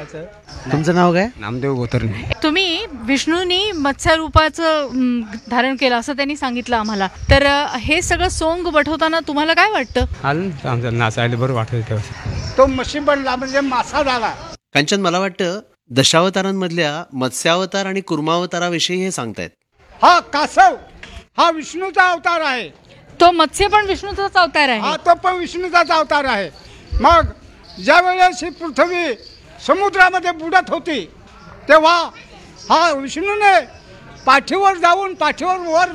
बोलायचं. तुमचं नाव काय? नामदेव गोतरणे. तुम्ही विष्णूंनी मत्स्य रूपाचं धारण केलं असं त्यांनी सांगितलं आम्हाला. तर हे सगळं सोंग वठवताना तुम्हाला काय वाटतं? आलं आमचं नाचायला बरं वाटत तेव्हा. तो मशी बनला म्हणजे मासा झाला. कांचन, मला वाटतं दशावतारांमधल्या मत्स्यावतार आणि कुर्मावताराविषयी हे सांगतायत. हा कासव हा विष्णूचा अवतार आहे. तो मत्स्य पण विष्णूचाच अवतार हा आहे. तो पण विष्णूचाच अवतार आहे. मग ज्या वेळेस ही पृथ्वी समुद्रामध्ये बुडत होती तेव्हा हा विष्णूने पाठीवर जाऊन पाठीवर वर